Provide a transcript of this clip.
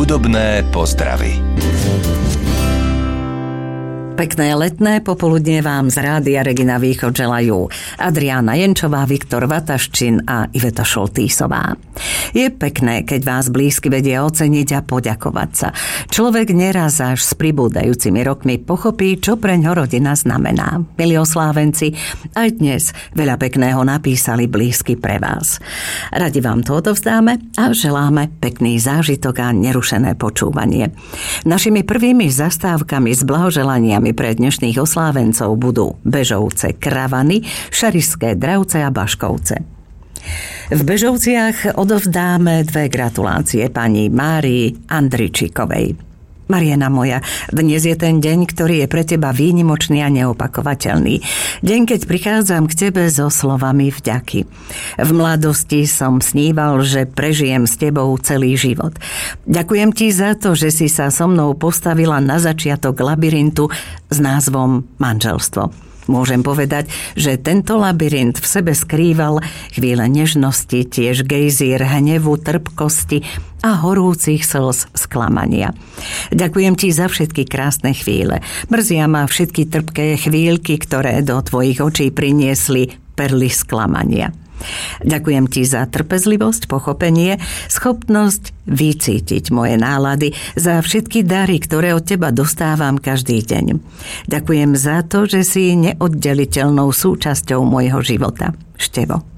Hudobné pozdravy. Pekné letné popoludne vám z Rádia Regina Východ želajú Adriána Jenčová, Viktor Vataščin a Iveta Šoltýsová. Je pekné, keď vás blízky vedia oceniť a poďakovať sa. Človek neraz až s pribúdajúcimi rokmi pochopí, čo preňho rodina znamená. Milí oslávenci, aj dnes veľa pekného napísali blízky pre vás. Radi vám to odovzdáme a želáme pekný zážitok a nerušené počúvanie. Našimi prvými zastávkami s blahoželaniami pre dnešných oslávencov budú Bežovce, Kravany, Šarišské Dravce a Baškovce. V Bežovciach odovzdáme dve gratulácie pani Márii Andričikovej. Mariana moja, dnes je ten deň, ktorý je pre teba výnimočný a neopakovateľný. Deň, keď prichádzam k tebe so slovami vďaky. V mladosti som sníval, že prežijem s tebou celý život. Ďakujem ti za to, že si sa so mnou postavila na začiatok labyrintu s názvom manželstvo. Môžem povedať, že tento labyrint v sebe skrýval chvíle nežnosti, tiež gejzír hnevu, trpkosti a horúcich slz sklamania. Ďakujem ti za všetky krásne chvíle. Mrzia ma všetky trpké chvíľky, ktoré do tvojich očí priniesli perly sklamania. Ďakujem ti za trpezlivosť, pochopenie, schopnosť vycítiť moje nálady, za všetky dary, ktoré od teba dostávam každý deň. Ďakujem za to, že si neoddeliteľnou súčasťou môjho života. Števo.